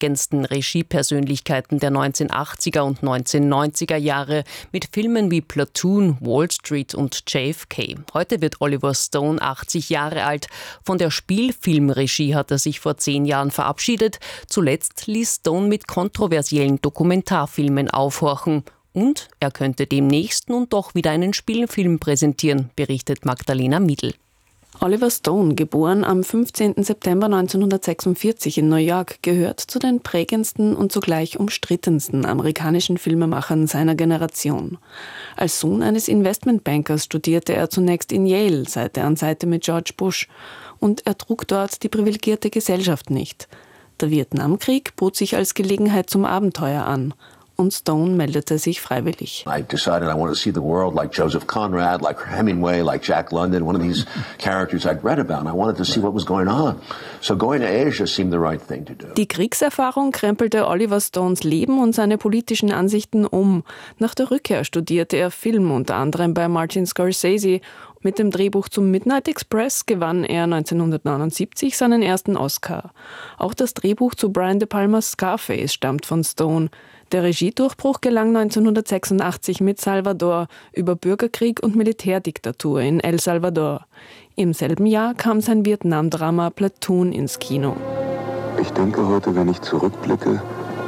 prägendsten Regiepersönlichkeiten der 1980er und 1990er Jahre mit Filmen wie Platoon, Wall Street und JFK. Heute wird Oliver Stone 80 Jahre alt. Von der Spielfilmregie hat er sich vor 10 Jahren verabschiedet. Zuletzt ließ Stone mit kontroversiellen Dokumentarfilmen aufhorchen. Und er könnte demnächst nun doch wieder einen Spielfilm präsentieren, berichtet Magdalena Miedl. Oliver Stone, geboren am 15. September 1946 in New York, gehört zu den prägendsten und zugleich umstrittensten amerikanischen Filmemachern seiner Generation. Als Sohn eines Investmentbankers studierte er zunächst in Yale, Seite an Seite mit George Bush, und er trug dort die privilegierte Gesellschaft nicht. Der Vietnamkrieg bot sich als Gelegenheit zum Abenteuer an. Und Stone meldete sich freiwillig. I decided I wanted to see the world like Joseph Conrad, like Hemingway, like Jack London, one of these characters I'd read about. And I wanted to see what was going on. So going to Asia seemed the right thing to do. Die Kriegserfahrung krempelte Oliver Stones Leben und seine politischen Ansichten um. Nach der Rückkehr studierte er Film, unter anderem bei Martin Scorsese. Mit dem Drehbuch zum Midnight Express gewann er 1979 seinen ersten Oscar. Auch das Drehbuch zu Brian De Palmas Scarface stammt von Stone. Der Regiedurchbruch gelang 1986 mit Salvador über Bürgerkrieg und Militärdiktatur in El Salvador. Im selben Jahr kam sein Vietnam-Drama Platoon ins Kino. Ich denke heute, wenn ich zurückblicke,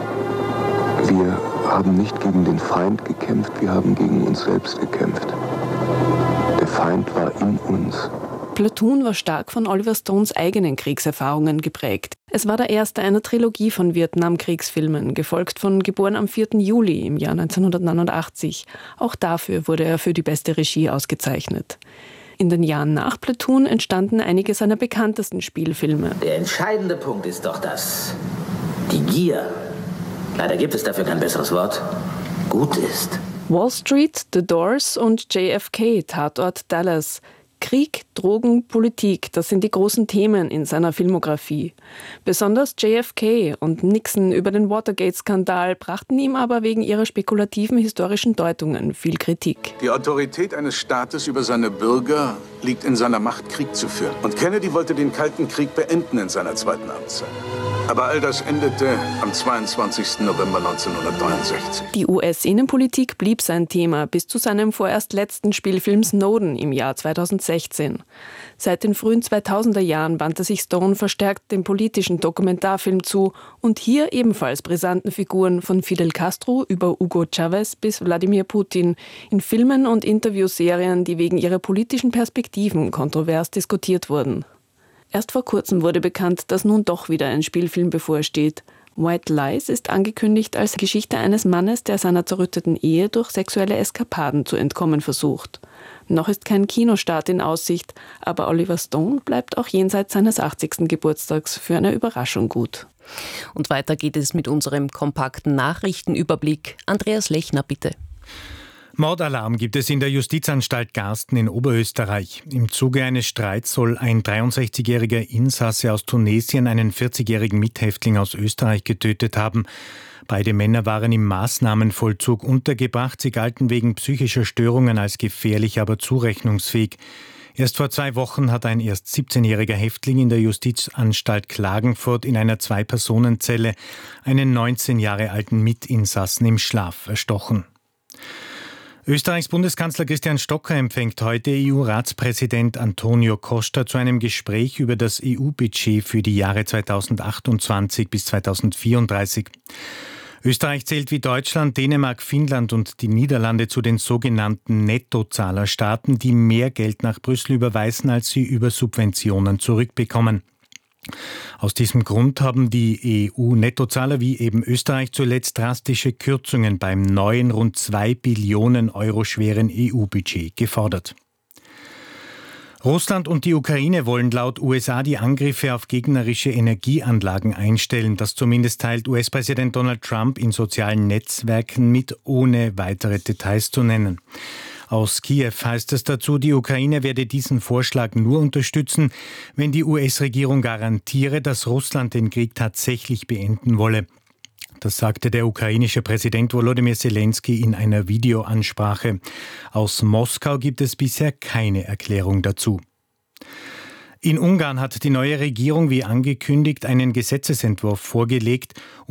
wir haben nicht gegen den Feind gekämpft, wir haben gegen uns selbst gekämpft. Der Feind war in uns. Platoon war stark von Oliver Stones eigenen Kriegserfahrungen geprägt. Es war der erste einer Trilogie von Vietnamkriegsfilmen, gefolgt von Geboren am 4. Juli im Jahr 1989. Auch dafür wurde er für die beste Regie ausgezeichnet. In den Jahren nach Platoon entstanden einige seiner bekanntesten Spielfilme. Der entscheidende Punkt ist doch das: die Gier, leider gibt es dafür kein besseres Wort, gut ist. Wall Street, The Doors und JFK, Tatort Dallas. Krieg, Drogen, Politik, das sind die großen Themen in seiner Filmografie. Besonders JFK und Nixon über den Watergate-Skandal brachten ihm aber wegen ihrer spekulativen historischen Deutungen viel Kritik. Die Autorität eines Staates über seine Bürger liegt in seiner Macht, Krieg zu führen. Und Kennedy wollte den Kalten Krieg beenden in seiner zweiten Amtszeit. Aber all das endete am 22. November 1963. Die US-Innenpolitik blieb sein Thema bis zu seinem vorerst letzten Spielfilm Snowden im Jahr 2016. Seit den frühen 2000er Jahren wandte sich Stone verstärkt dem politischen Dokumentarfilm zu und hier ebenfalls brisanten Figuren von Fidel Castro über Hugo Chavez bis Wladimir Putin in Filmen und Interviewserien, die wegen ihrer politischen Perspektiven kontrovers diskutiert wurden. Erst vor kurzem wurde bekannt, dass nun doch wieder ein Spielfilm bevorsteht. White Lies ist angekündigt als Geschichte eines Mannes, der seiner zerrütteten Ehe durch sexuelle Eskapaden zu entkommen versucht. Noch ist kein Kinostart in Aussicht, aber Oliver Stone bleibt auch jenseits seines 80. Geburtstags für eine Überraschung gut. Und weiter geht es mit unserem kompakten Nachrichtenüberblick. Andreas Lechner, bitte. Mordalarm gibt es in der Justizanstalt Garsten in Oberösterreich. Im Zuge eines Streits soll ein 63-jähriger Insasse aus Tunesien einen 40-jährigen Mithäftling aus Österreich getötet haben. Beide Männer waren im Maßnahmenvollzug untergebracht. Sie galten wegen psychischer Störungen als gefährlich, aber zurechnungsfähig. Erst vor 2 Wochen hat ein erst 17-jähriger Häftling in der Justizanstalt Klagenfurt in einer 2-Personen-Zelle einen 19 Jahre alten Mitinsassen im Schlaf erstochen. Österreichs Bundeskanzler Christian Stocker empfängt heute EU-Ratspräsident Antonio Costa zu einem Gespräch über das EU-Budget für die Jahre 2028 bis 2034. Österreich zählt wie Deutschland, Dänemark, Finnland und die Niederlande zu den sogenannten Nettozahlerstaaten, die mehr Geld nach Brüssel überweisen, als sie über Subventionen zurückbekommen. Aus diesem Grund haben die EU-Nettozahler wie eben Österreich zuletzt drastische Kürzungen beim neuen, rund 2 Billionen Euro schweren EU-Budget gefordert. Russland und die Ukraine wollen laut USA die Angriffe auf gegnerische Energieanlagen einstellen. Das zumindest teilt US-Präsident Donald Trump in sozialen Netzwerken mit, ohne weitere Details zu nennen. Aus Kiew heißt es dazu, die Ukraine werde diesen Vorschlag nur unterstützen, wenn die US-Regierung garantiere, dass Russland den Krieg tatsächlich beenden wolle. Das sagte der ukrainische Präsident Volodymyr Zelensky in einer Videoansprache. Aus Moskau gibt es bisher keine Erklärung dazu. In Ungarn hat die neue Regierung wie angekündigt einen Gesetzesentwurf vorgelegt,